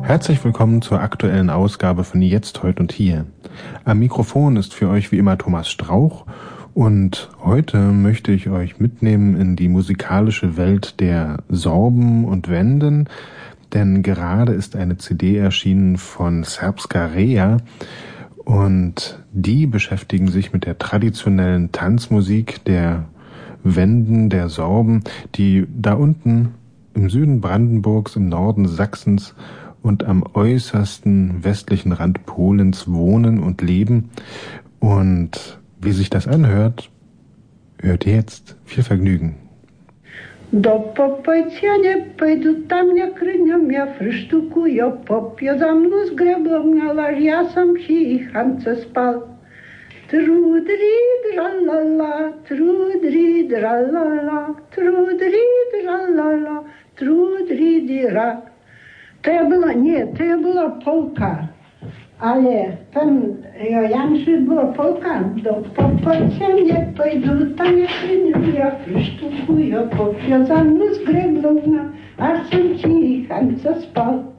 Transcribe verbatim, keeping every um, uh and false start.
Herzlich willkommen zur aktuellen Ausgabe von Jetzt, Heut und Hier. Am Mikrofon ist für euch wie immer Thomas Strauch und heute möchte ich euch mitnehmen in die musikalische Welt der Sorben und Wenden, denn gerade ist eine C D erschienen von Srpska Rea und die beschäftigen sich mit der traditionellen Tanzmusik der Wenden, der Sorben, die da unten im Süden Brandenburgs, im Norden Sachsens und am äußersten westlichen Rand Polens wohnen und leben. Und wie sich das anhört, hört ihr jetzt. Viel Vergnügen. До попойць я не пойду, там я крынем, я фрыштуку, я поп, я замну с греблом, на лаж, я сам ханце спал. Трудри-дралала, трудри-дралала, трудри-дралала, трудри-дра. To ja była, nie, to ja była Polka, ale tam Janszy była Polka, do popojcia nie pójdę, tam ja krynę, ja frysztuku, ja powiązany z greblą, aż sam ci chance spał.